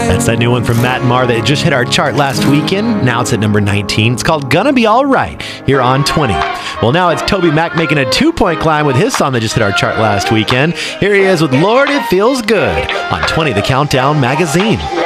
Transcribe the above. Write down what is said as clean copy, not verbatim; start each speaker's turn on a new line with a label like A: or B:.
A: That's that new one from Matt Maher that just hit our chart last weekend. Now it's at number 19. It's called Gonna Be Alright here on 20. Well, now it's Toby Mac making a 2-point climb with his song that just hit our chart last weekend. Here he is with Lord It Feels Good on 20, the Countdown Magazine.